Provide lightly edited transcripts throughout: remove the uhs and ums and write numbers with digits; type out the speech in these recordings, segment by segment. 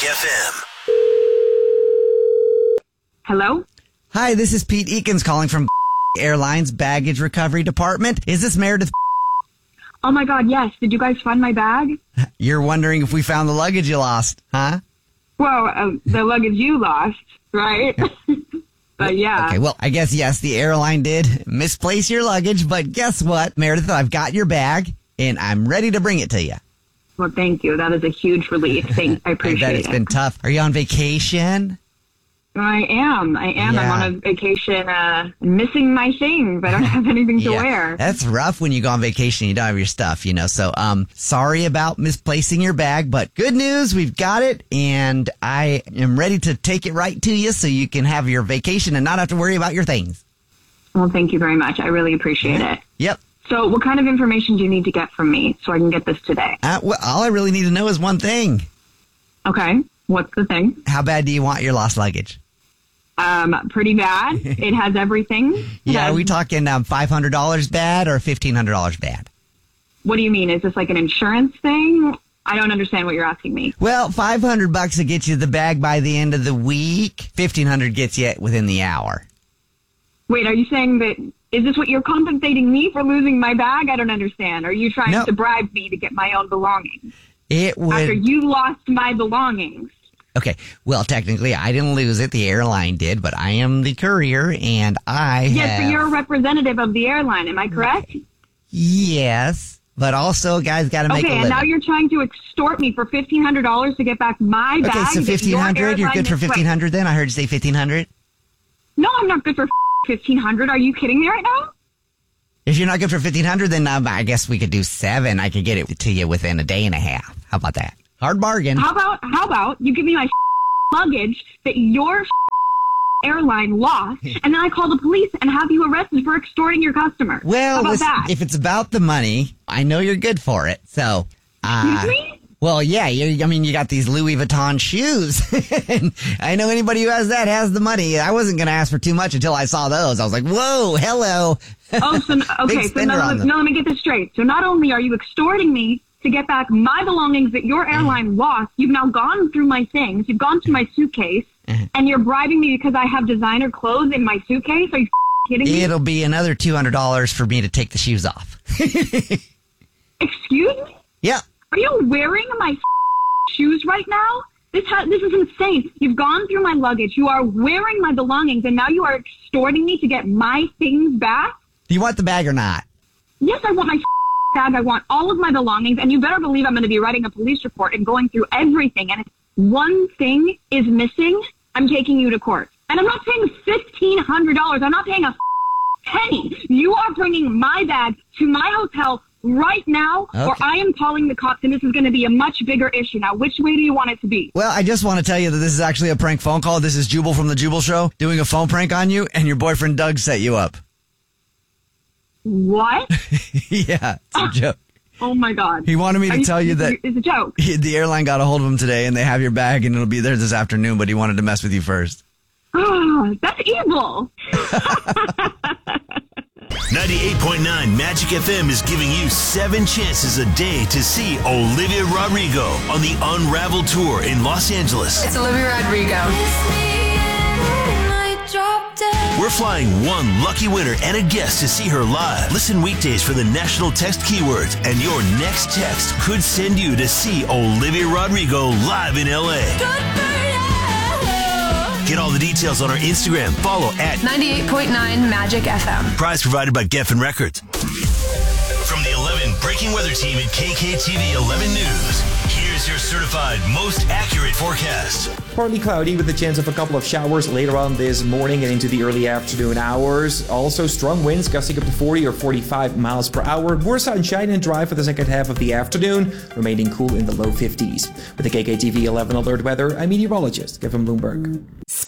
FM. Hello? Hi, this is Pete Eakins calling from Airlines Baggage Recovery Department. Is this Meredith? Oh my God, yes. Did you guys find my bag? You're wondering if we found the luggage you lost, huh? Well, the luggage you lost, right? But yeah. Okay, well, I guess yes, the airline did misplace your luggage, but guess what, Meredith? I've got your bag, and I'm ready to bring it to you. Well, thank you. That is a huge relief. I appreciate I bet it. it's been tough. Are you on vacation? I am. Yeah. I'm on a vacation, missing my things. I don't have anything to wear. That's rough when you go on vacation and you don't have your stuff, So, sorry about misplacing your bag, but good news, we've got it, and I am ready to take it right to you so you can have your vacation and not have to worry about your things. Well, thank you very much. I really appreciate it. Yep. So what kind of information do you need to get from me so I can get this today? Well, all I really need to know is one thing. Okay. What's the thing? How bad do you want your lost luggage? Pretty bad. It has everything. Are we talking $500 bad or $1,500 bad? What do you mean? Is this like an insurance thing? I don't understand what you're asking me. Well, $500 will get you the bag by the end of the week. $1,500 gets you within the hour. Wait, are you saying that, is this what you're compensating me for losing my bag? I don't understand. Are you trying to bribe me to get my own belongings? After you lost my belongings. Okay, well, technically, I didn't lose it. The airline did, but I am the courier, and Yes, but you're a representative of the airline. Am I correct? Yes, but also, guys, got to make a living. Okay, and now you're trying to extort me for $1,500 to get back my bag. Okay, so $1,500. You're good for $1,500 then? I heard you say $1,500. No, I'm not good for $1,500. Are you kidding me right now? If you're not good for $1,500, then I guess we could do $7,000. I could get it to you within a day and a half. How about that? Hard bargain. How about you give me my luggage that your airline lost, and then I call the police and have you arrested for extorting your customer? Well, listen, if it's about the money, I know you're good for it. So, excuse me? Well, yeah, you got these Louis Vuitton shoes. And I know anybody who has that has the money. I wasn't going to ask for too much until I saw those. I was like, whoa, hello. Oh, okay, so now let me get this straight. So not only are you extorting me to get back my belongings that your airline lost, you've now gone through my things, you've gone through my suitcase, and you're bribing me because I have designer clothes in my suitcase? Are you kidding me? It'll be another $200 for me to take the shoes off. Excuse me? Yeah. Are you wearing my shoes right now? This is insane. You've gone through my luggage. You are wearing my belongings, and now you are extorting me to get my things back? Do you want the bag or not? Yes, I want my bag. I want all of my belongings, and you better believe I'm going to be writing a police report and going through everything. And if one thing is missing, I'm taking you to court. And I'm not paying $1,500. I'm not paying a penny. You are bringing my bag to my hotel right now, or I am calling the cops, and this is going to be a much bigger issue. Now, which way do you want it to be? Well, I just want to tell you that this is actually a prank phone call. This is Jubal from the Jubal Show doing a phone prank on you, and your boyfriend Doug set you up. What? Yeah, it's a joke. Oh, my God. He wanted me to tell you that it's a joke. The airline got a hold of him today, and they have your bag, and it'll be there this afternoon, but he wanted to mess with you first. Oh, that's evil. 98.9 Magic FM is giving you 7 chances a day to see Olivia Rodrigo on the Unravel Tour in Los Angeles. It's Olivia Rodrigo. We're flying one lucky winner and a guest to see her live. Listen weekdays for the national text keywords, and your next text could send you to see Olivia Rodrigo live in LA. Get all the details on our Instagram. Follow at 98.9 Magic FM. Prize provided by Geffen Records. From the 11 Breaking Weather Team at KKTV 11 News, here's your certified most accurate forecast. Partly cloudy with a chance of a couple of showers later on this morning and into the early afternoon hours. Also strong winds gusting up to 40 or 45 miles per hour. More sunshine and dry for the second half of the afternoon, remaining cool in the low 50s. With the KKTV 11 Alert Weather, I'm meteorologist Kevin Bloomberg.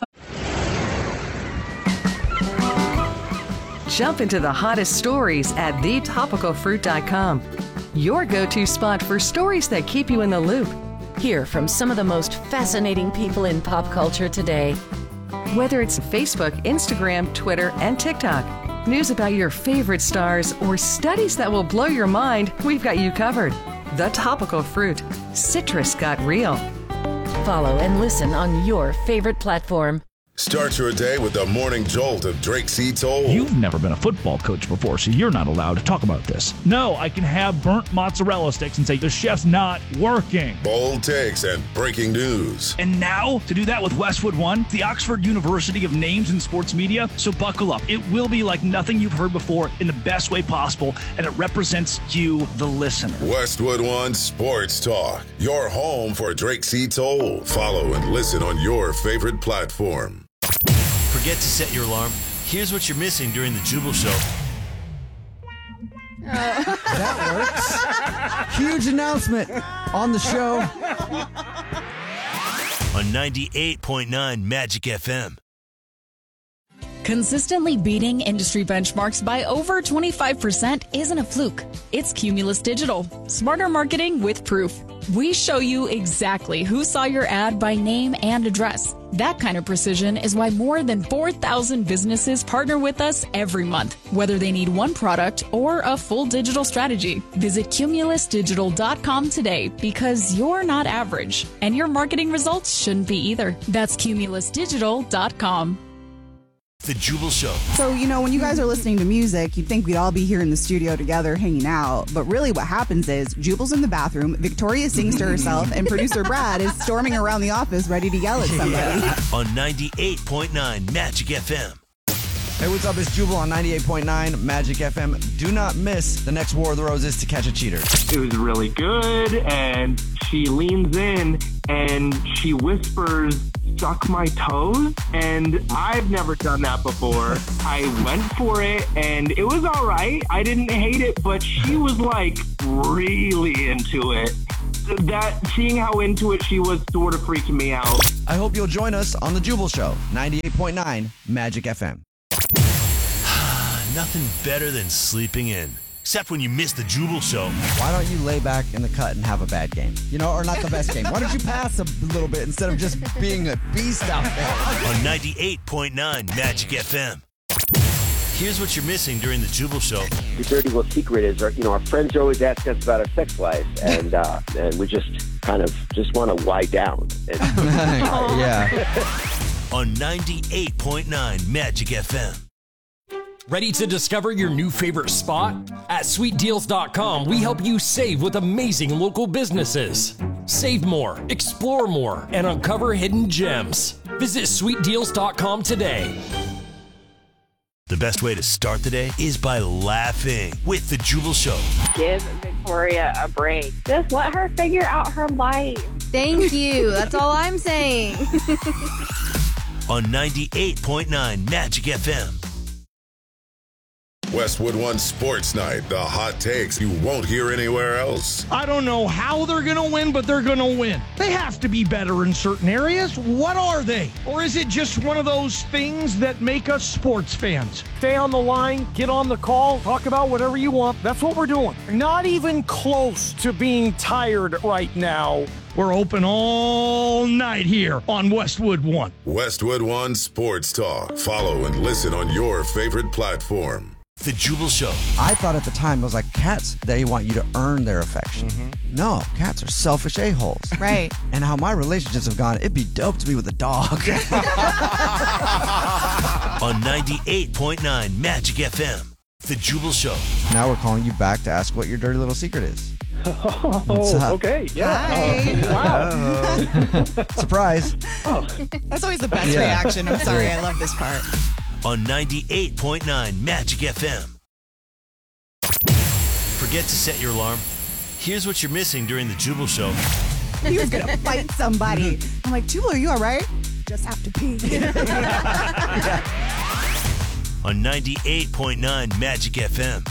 Jump into the hottest stories at thetopicalfruit.com. Your go-to spot for stories that keep you in the loop. Hear from some of the most fascinating people in pop culture today. Whether it's Facebook, Instagram, Twitter, and TikTok, news about your favorite stars, or studies that will blow your mind, we've got you covered. The Topical Fruit. Citrus got real. Follow and listen on your favorite platform. Start your day with the morning jolt of Drake C. Toll. You've never been a football coach before, so you're not allowed to talk about this. No, I can have burnt mozzarella sticks and say the chef's not working. Bold takes and breaking news. And now, to do that with Westwood One, the Oxford University of names in sports media, so buckle up. It will be like nothing you've heard before in the best way possible, and it represents you, the listener. Westwood One Sports Talk, your home for Drake C. Toll. Follow and listen on your favorite platform. Forget to set your alarm? Here's what you're missing during the Jubal Show. That works. Huge announcement on the show. On 98.9 Magic FM. Consistently beating industry benchmarks by over 25% isn't a fluke. It's Cumulus Digital. Smarter marketing with proof. We show you exactly who saw your ad by name and address. That kind of precision is why more than 4,000 businesses partner with us every month, whether they need one product or a full digital strategy. Visit cumulusdigital.com today because you're not average, and your marketing results shouldn't be either. That's cumulusdigital.com. The Jubal Show. So, when you guys are listening to music, you'd think we'd all be here in the studio together hanging out. But really what happens is Jubal's in the bathroom, Victoria sings to herself, and producer Brad is storming around the office ready to yell at somebody. On 98.9 Magic FM. Hey, what's up? It's Jubal on 98.9 Magic FM. Do not miss the next War of the Roses to catch a cheater. It was really good, and she leans in and she whispers, "Suck my toes," and I've never done that before. I went for it, and it was all right. I didn't hate it, but she was like really into it. Seeing how into it she was sort of freaking me out. I hope you'll join us on the Jubal Show, 98.9 Magic FM. Nothing better than sleeping in. Except when you miss the Jubal Show. Why don't you lay back in the cut and have a bad game? Or not the best game. Why don't you pass a little bit instead of just being a beast out there? On 98.9 Magic FM. Here's what you're missing during the Jubal Show. The dirty little secret is, our friends are always asking us about our sex life, and we just kind of want to lie down. Yeah. On 98.9 Magic FM. Ready to discover your new favorite spot? At SweetDeals.com, we help you save with amazing local businesses. Save more, explore more, and uncover hidden gems. Visit SweetDeals.com today. The best way to start the day is by laughing with the Jubal Show. Give Victoria a break. Just let her figure out her life. Thank you. That's all I'm saying. On 98.9 Magic FM. Westwood One Sports Night, the hot takes you won't hear anywhere else. I don't know how they're going to win, but they're going to win. They have to be better in certain areas. What are they? Or is it just one of those things that make us sports fans? Stay on the line, get on the call, talk about whatever you want. That's what we're doing. Not even close to being tired right now. We're open all night here on Westwood One. Westwood One Sports Talk. Follow and listen on your favorite platform. The Jubal Show. I thought at the time, it was like cats, they want you to earn their affection. Mm-hmm. No, cats are selfish a-holes. Right. And how my relationships have gone, it'd be dope to be with a dog. On 98.9 Magic FM. The Jubal Show. Now we're calling you back to ask what your dirty little secret is. Oh, okay. Yeah. Wow. Surprise. Oh. That's always the best reaction. I'm sorry. I love this part. On 98.9 Magic FM. Forget to set your alarm? Here's what you're missing during the Jubal Show. He was going to fight somebody. I'm like, Jubal, are you all right? Just have to pee. On 98.9 Magic FM.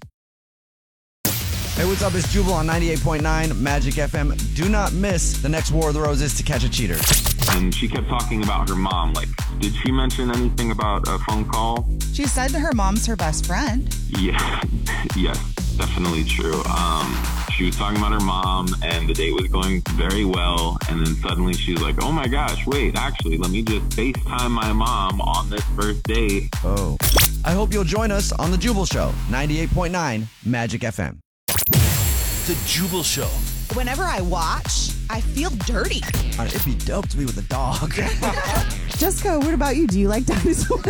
Hey, what's up? It's Jubal on 98.9 Magic FM. Do not miss the next War of the Roses to catch a cheater. And she kept talking about her mom. Like, did she mention anything about a phone call? She said that her mom's her best friend. Yeah, yes, definitely true. She was talking about her mom, and the date was going very well. And then suddenly she's like, oh my gosh, wait, actually, let me just FaceTime my mom on this first date. Oh. I hope you'll join us on the Jubal Show, 98.9 Magic FM. The Jubal Show. Whenever I watch I feel dirty. It'd be dope to be with a dog. Jessica, what about you? Do you like dinosaurs?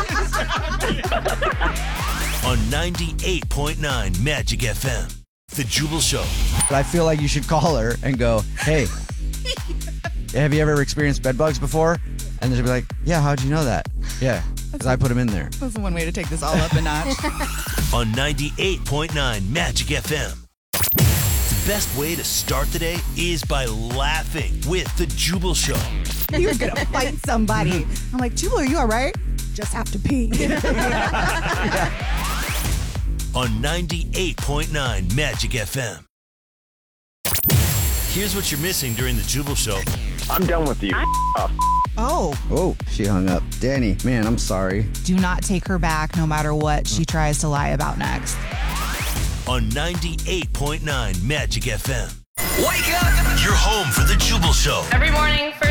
On 98.9 Magic FM. The Jubal Show. I feel like you should call her and go, hey, have you ever experienced bed bugs before? And she'll be like, yeah, how'd you know that? Yeah, because I put them in there. That's one way to take this all up a notch. On 98.9 Magic FM. The best way to start the day is by laughing with The Jubal Show. You're going to fight somebody. I'm like, Jubal, are you all right? Just have to pee. On 98.9 Magic FM. Here's what you're missing during The Jubal Show. I'm done with you. Oh, she hung up. Danny, man, I'm sorry. do not take her back no matter what she tries to lie about next. On 98.9 Magic FM. Wake up! You're home for The Jubal Show. Every morning for